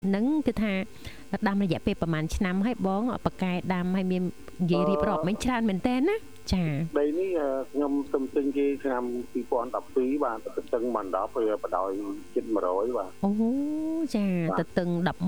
នឹងគឺថាដាំរយៈពេលប្រហែលឆ្នាំហើយបងបកកែដាំហើយមាននិយាយរៀបរាប់មិនច្រើនមែនតើណាចាដីនេះខ្ញុំទំទិញគេឆ្នាំ2012បាទទៅទឹងបាន10វាបដោយជិត100បាទអូចាទៅទឹង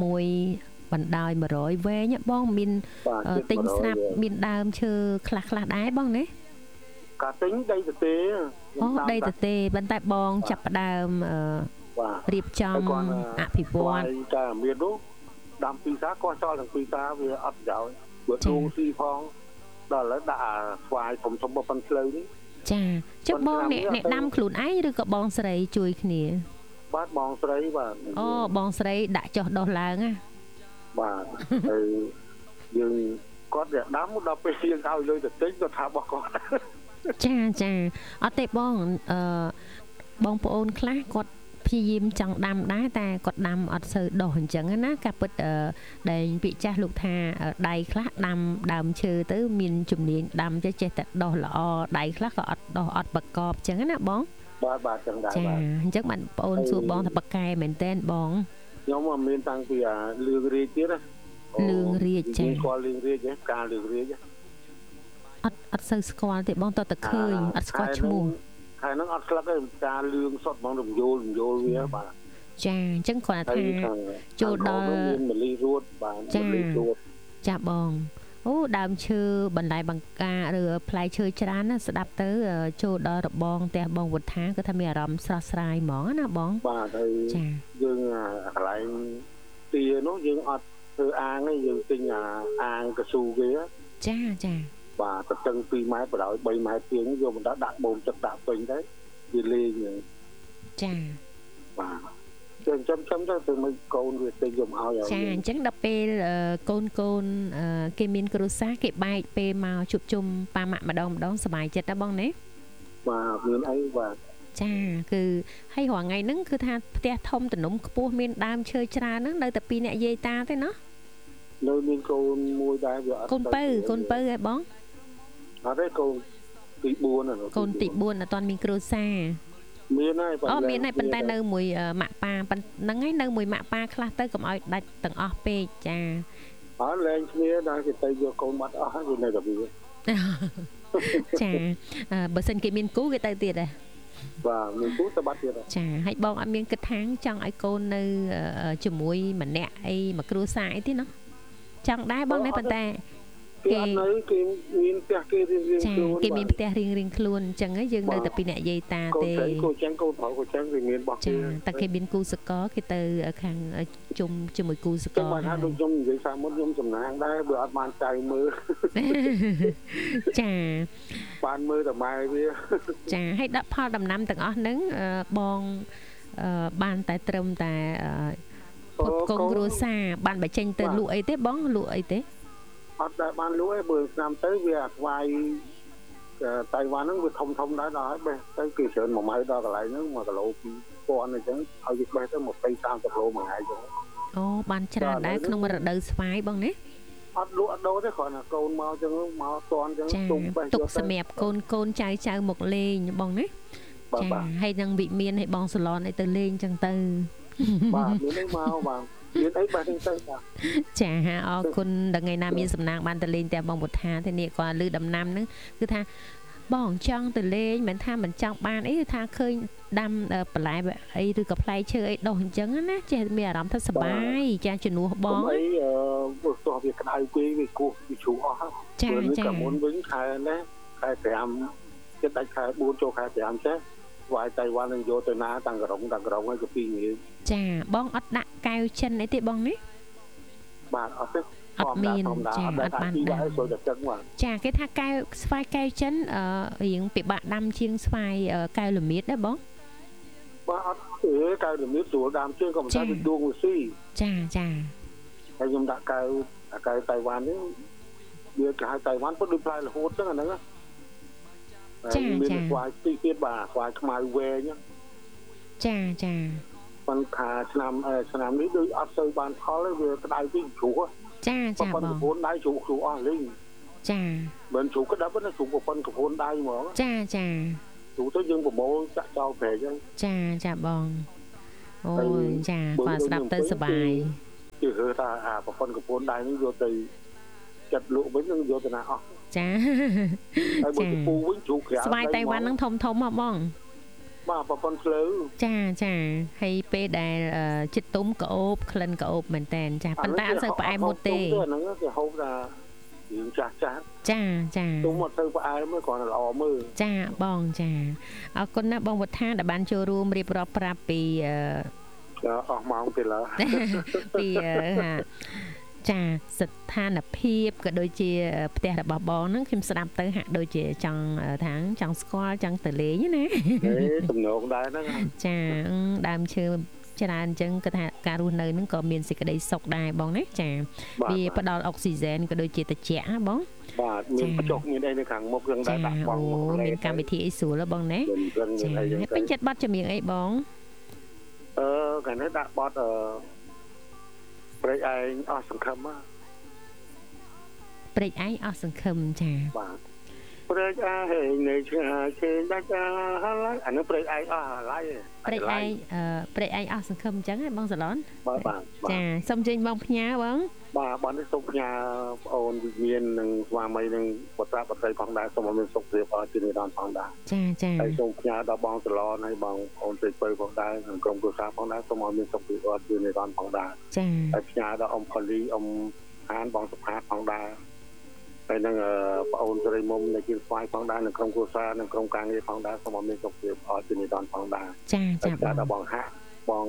11បណ្ដោយ100វែងបងមានទិញស្រាប់មានដើមឈើខ្លះដែរបងណាការទិញដីទទេអូដីទទេប៉ុន្តែបងចាប់ផ្ដើមរៀបចំអភិវឌ្ឍតែមាននោះដាំពីសាក៏ចោលទាំងពីសាវាអត់ប្រយោជន៍បើទូស៊ីផងដល់ឥឡូវដាក់ស្វាយធំប៉ុនផ្លូវនេះចាចុះបងអ្នកដាំខ្លួនឯងឬក៏បងស្រីជួយគ្នាបាទបងស្រីបាទអូបងស្រីដាក់ចុះដោះឡើងណាបាទហើយយើងគាត់វាដាំដល់ពេលយើងឲ្យលុយទៅទិញគាត់ថារបស់គាត់ចាអត់ទេបងបងប្អូនខ្លះគាត់ព្យាយាមចង់ដាំដែរតែគាត់ដាំអត់សូវដុះអញ្ចឹងណាការពិតដែលពាក្យចាស់លោកថាដៃខ្លះដាំដើមឈើទៅមានជំនាញដាំចេះតែដុះល្អដៃខ្លះក៏អត់ដុះអត់ប្រកបអញ្ចឹងណាបងបាទចឹងដែរបាទអញ្ចឹងបានបងអូនសួរបងថាបកកែមែនតើបងខ្ញុំមានតាំងពីលឿងរាជទៀតណាលឿងរាជចាគាត់លឿងរាជការលឿងរាជអត់សូវស្គាល់ទេបងតើឃើញអត់ស្គាល់ឈ្មោះហើយហ្នឹងអត់ស្លឹកទេការលឿងសុតហ្មងរំយោលវាបាទចាអញ្ចឹងគាត់ថាចូលដល់មានមលីរួតបាទមលីរួតចាបងអូដើមឈើបន្លែបង្ការឬផ្លែឈើច្រើនណាស្ដាប់ទៅចូលដល់របងផ្ទះបងវុធាគឺថាមានអារម្មណ៍ស្រស់ស្រាយហ្មងណាបងបាទហើយយើងកន្លែងទានោះយើងអត់ធ្វើអាងទេយើងទិញអាងកស៊ូគេចាបាទទៅទឹង2ម៉ែត្របដោយ3ម៉ែត្រជាងយកបណ្ដាដាក់បូមទឹកដាក់ពេញទៅវាលេងចាបាទចឹងទៅមិនកូនវាទិញយកឲ្យចាអញ្ចឹងដល់ពេលកូនគេមានគ្រួសារគេបែកពេលមកជួបជុំប៉ាម៉ាក់ម្ដងសប្បាយចិត្តណាបងណាបាទមានអីបាទចាគឺហើយរាល់ថ្ងៃហ្នឹងគឺថាផ្ទះធំទំនំខ្ពស់មានដើមឈើច្រើនហ្នឹងនៅតែពីអ្នកយាយតាទេណានៅមានកូនមួយដែរវាអត់កូនពៅហ៎បងអត់ទេកូនទី4 កូនទី4អត់ទាន់មានគ្រួសារមានហើយមានហើយប៉ុន្តែនៅមួយម៉ាក់ប៉ាហ្នឹងហើយនៅមួយម៉ាក់ប៉ាខ្លះទៅកុំឲ្យដាច់ទាំងអស់ពេកចាអត់លែងគ្នាដល់គេទៅយកកូនបាត់អស់ហើយនៅតែវាចាបើសិនគេមានគូគេទៅទៀតដែរបាទមានគូទៅបាត់ទៀតចាហើយបងអត់មានគិតថាចង់ឲ្យកូននៅជាមួយម្នាក់អីមួយគ្រួសារអីទេណាចង់ដែរបងនេះប៉ុន្តែគេនៅគេមានផ្ទះគេរៀងខ្លួនគេមានផ្ទះរៀងខ្លួនអញ្ចឹងយើងនៅតែពីអ្នកយាយតាទេកូនចឹងកូនប្រុសកូនចឹងគេមានរបស់គេតែគេមានគូសកលគេទៅខាងជុំជាមួយគូសកលបាទថាដូចខ្ញុំនិយាយថាមុនខ្ញុំចំណាងដែរបើអត់បានចៅមើលចាបានមើលតែម៉ែវាចាហើយដាក់ផលដំណាំទាំងអស់ហ្នឹងបងបានតែត្រឹមតែផុតកងគ្រួសារបានបញ្ចេញទៅលក់អីទេបងលក់អីទេអត់ដែលបានលក់ទេបើឆ្នាំទៅវាអាថ្វាយតៃវ៉ាន់ហ្នឹងវាធំដែរដល់ហើយបេះទៅគេច្រើន1ម៉ៅដល់កន្លែងហ្នឹង1គីឡូ2000អញ្ចឹងឲ្យវាបេះទៅ20-30គីឡូមួយថ្ងៃអញ្ចឹងអូបានច្រើនដែរក្នុងរដូវស្វាយបងណាអត់លក់អត់ដូរទេគ្រាន់តែកូនមកអញ្ចឹងមកតន់អញ្ចឹងទុកសម្រាប់កូនចៅមកលេងបងណាចាហើយនឹងវិមានឲ្យបងសាឡនឲ្យទៅលេងអញ្ចឹងទៅបាទមានអីមកបាទមានអីបាទទៅចាអរគុណដល់ថ្ងៃណាមានសំណាងបានទៅលេងផ្ទះបងវុធាទេនេះគាត់លឺដំណាំហ្នឹងគឺថាបងចង់ទៅលេងមិនថាមិនចង់បានអីគឺថាឃើញដាំបន្លែអីឬក៏ផ្លែឈើអីដុះអញ្ចឹងណាចេះមានអារម្មណ៍ថាសប្បាយចាជំនួសបងអីព្រោះទោះវាក្តៅពេកវាគោះវាជ្រុះអស់ចាមុនវិញខែណាខែ5ចិត្តដាច់ខែ4ចូលខែ5ចេះវាយតៃវ៉ាន់នឹងយកទៅណាតាំងក្រុងឲ្យទៅ2ងាយចាបងអត់ដាក់កែវចិនអីទេបងនេះបាទអត់ទេអត់មានចាអត់បានដាក់ចូលតែចឹងបាទចាគេថាកែវស្វាយកែវចិនរៀងពិបាកដាំជាងស្វាយកែវល្មៀតដែរបងបាទអត់ទេកែវល្មៀតស្រួលដាំជាងក៏មិនថាវាដួងវាស៊ីចាហើយខ្ញុំដាក់កែវតៃវ៉ាន់នេះវាគេហៅតៃវ៉ាន់ពុតដូចផ្លែរហូតចឹងអាហ្នឹងមានស្វាយទៀតបាទស្វាយខ្មៅវែងចាប៉ុន្តែឆ្នាំនេះដូចអត់សូវបានផលវាក្តៅពេកជ្រុះចាបងប្រពន្ធដៃជ្រុះអស់លេងចាមិនជ្រុះក្តាប់ទេជ្រុះប្រពន្ធប្រពន្ធដៃហ្មងចាជ្រុះទៅយើងប្រមូលចាក់ចោលព្រែកហ្នឹងចាបងអូយចាគាត់ស្ដាប់ទៅសប្បាយជឿថាអាប្រព័ន្ធកំពូលដៃនឹងយកទៅចិត្តលក់វិញនឹងយកទៅណាអស់ចាហើយបើកំពូលវិញជ្រូកក្រៅស្វាយតៃវ៉ាន់នឹងធំហ៎បងបាទប្រព័ន្ធភ្លើចាហើយពេលដែលចិត្តទុំក្អូបក្លិនក្អូបមែនតែនចាប៉ុន្តែអត់សូវផ្អែមមុតទេហ្នឹងគេហូបថាយើងចាស់ចាទុំអត់ទៅផ្អែមទេគ្រាន់តែល្អមើលចាបងចាអរគុណណាស់បងវុធាដែលបានចូលរួមរៀបរាប់ប្រាប់ពីអស់ម៉ោងទៅឡើយពីចាស្ថានភាពក៏ដូចជាផ្ទះរបស់បងហ្នឹងខ្ញុំស្ដាប់ទៅហាក់ដូចជាចង់ថាចង់ស្គាល់ចង់ទៅលេងណាទំនងដែរហ្នឹងចាដើមឈើច្រើនអញ្ចឹងគឺថាការរស់នៅហ្នឹងក៏មានសេចក្តីសុខដែរបងណាចាវាផ្ដល់អុកស៊ីហ្សែនក៏ដូចជាត្រជាក់ណាបងបាទមានបញ្ចុកមានអីនៅខាងមុខយើងដែរដាក់បងមានកម្មវិធីអីស្រួលហ៎បងណាចាពេញចិត្តប័ណ្ណចម្រៀងអីបងកាលនេះដាក់ប័ណ្ណព្រៃឯងអស់សង្ឃឹមព្រៃឯងអស់សង្ឃឹមចាបាទព្រៃឯងនៅឆ្ងាយគេដាច់ហើយអានោះព្រៃឯងអស់ហើយព្រៃឯងអស់សង្ឃឹមអញ្ចឹងហ៎បងសាឡនបាទចាសុំចេញបងផ្ញើបងបាទបងនេះសូមផ្ញើបងអូនវិមាននិងស្វាមីនិងបុត្រាបុត្រីផងដែរសូមឲ្យមានសុខភាពអរជឿនដល់ផងដែរចាហើយសូមផ្ញើដល់បងសឡនហើយបងអូនស្រីពៅផងដែរនិងក្រុមគ្រួសារផងដែរសូមឲ្យមានសុខភាពអរជឿនដល់ផងដែរចាហើយផ្ញើដល់អ៊ំផូលីអ៊ំអានបងសុផាតផងដែរហើយនឹងបងអូនស្រីមុំនៅជាស្វាយផងដែរនិងក្រុមគ្រួសារនិងក្រុមការងារផងដែរសូមឲ្យមានសុខភាពអរជឿនដល់ផងដែរចាដល់បងហាក់បង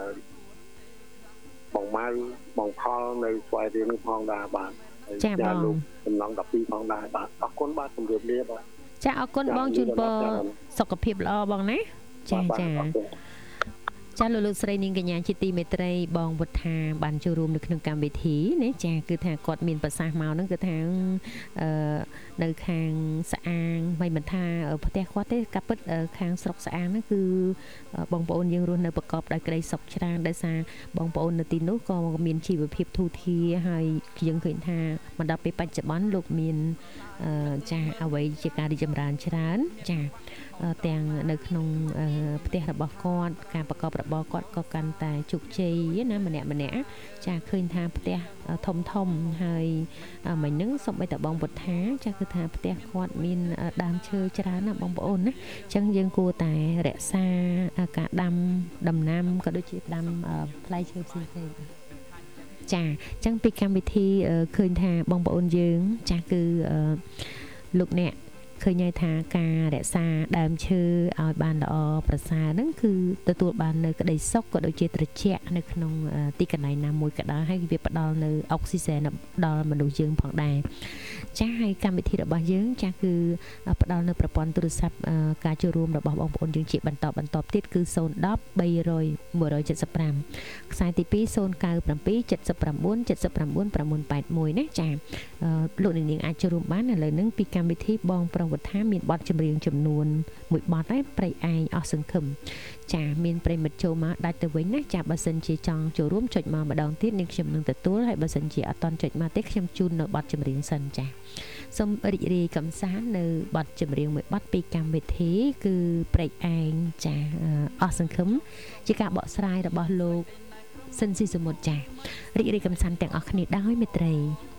ម៉ៅបងផលនៅស្វាយរៀងនេះផងដែរបាទចាបងលោកសំឡង12ផងដែរបាទអរគុណបាទជំរាបលាបាទចាអរគុណបងជូនពរសុខភាពល្អបងណាចាលោកស្រីនាងកញ្ញាជាទីមេត្រីបងវុធាបានចូលរួមនៅក្នុងកម្មវិធីណាចាគឺថាគាត់មានប្រសាសន៍មកហ្នឹងគឺថានៅខាងស្អាងមិនថាផ្ទះគាត់ទេកាពិតខាងស្រុកស្អាងហ្នឹងគឺបងប្អូនយើងរស់នៅប្រកបដោយក្តីសុខច្រើនដោយសារបងប្អូននៅទីនោះក៏មានជីវភាពធូរធារហើយយើងឃើញថាមកដល់ពេលបច្ចុប្បន្នលោកមានចាអ្វីជាការរីកចម្រើនច្រើនចាទាំងនៅក្នុងផ្ទះរបស់គាត់ការប្រកបរបរគាត់ក៏កាន់តែជោគជ័យណាម្នាក់ចាឃើញថាផ្ទះធំហើយមិញហ្នឹងសូម្បីតែបងពុទ្ធាចាគឺថាផ្ទះគាត់មានដើមឈើច្រើនណាបងប្អូនណាអញ្ចឹងយើងគួរតែរក្សាការដាំដំណាំក៏ដូចជាដាំផ្លែឈើផ្សេងចាអញ្ចឹងពីកម្មវិធីឃើញថាបងប្អូនយើងចាគឺលោកអ្នកឃើញថាការរក្សាដើមឈើឲ្យបានល្អប្រសើរហ្នឹងគឺទទួលបាននៅក្តីសុខក៏ដូចជាត្រជាក់នៅក្នុងទីកន្លែងណាមួយក៏ដោយហើយវាផ្ដល់នៅអុកស៊ីហ្សែនដល់មនុស្សយើងផងដែរចាហើយកម្មវិធីរបស់យើងចាគឺផ្ដល់នៅប្រព័ន្ធទូរស័ព្ទការចូលរួមរបស់បងប្អូនយើងជាបន្តទៀតគឺ010 300 175ខ្សែទី2 097 79 79 981ណាចាលោកនាងអាចចូលរួមបានឥឡូវហ្នឹងពីកម្មវិធីបងប្រុសវុធាមានបទចម្រៀងចំនួន1បទហើយព្រៃឯងអស់សង្ឃឹមចាមានប្រិមិត្តចូលមកដាច់ទៅវិញណាចាបើសិនជាចង់ចូលរួមចុចមកម្ដងទៀតនាងខ្ញុំនឹងទទួលហើយបើសិនជាអត់តន់ចុចមកទេខ្ញុំជូននៅបទចម្រៀងសិនចាសូមរីករាយកំសាន្តនៅបទចម្រៀងមួយបទពីកម្មវិធីគឺព្រៃឯងចាអស់សង្ឃឹមជាការបកស្រាយរបស់លោកស៊ិនស៊ីសមុទ្រចារីករាយកំសាន្តទាំងអស់គ្នាដោយមេត្រី